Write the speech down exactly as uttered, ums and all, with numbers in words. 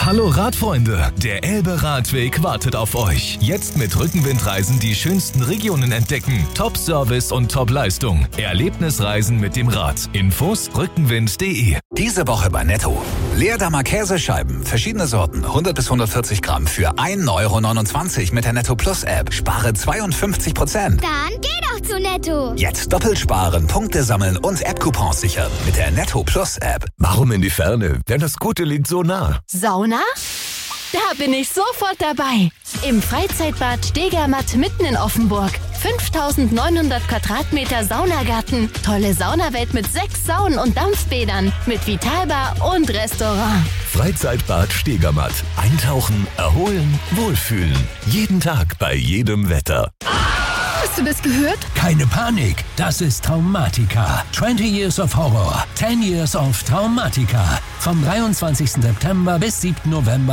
Hallo Radfreunde, der Elbe-Radweg wartet auf euch. Jetzt mit Rückenwindreisen die schönsten Regionen entdecken. Top-Service und Top-Leistung. Erlebnisreisen mit dem Rad. Infos rückenwind punkt de. Diese Woche bei Netto. Leerdammer Käsescheiben, verschiedene Sorten, hundert bis hundertvierzig Gramm für ein Euro neunundzwanzig mit der Netto Plus App. Spare zweiundfünfzig Prozent. Dann geh doch zu Netto. Jetzt doppelt sparen, Punkte sammeln und App-Coupons sichern mit der Netto Plus App. Warum in die Ferne? Denn das Gute liegt so nah. Sauna? Da bin ich sofort dabei. Im Freizeitbad Stegermatt mitten in Offenburg. fünftausendneunhundert Quadratmeter Saunagarten. Tolle Saunawelt mit sechs Saunen und Dampfbädern. Mit Vitalbar und Restaurant. Freizeitbad Stegermatt. Eintauchen, erholen, wohlfühlen. Jeden Tag bei jedem Wetter. Hast du das gehört? Keine Panik, das ist Traumatica. zwanzig Years of Horror, zehn Years of Traumatica. Vom dreiundzwanzigsten September bis siebten November.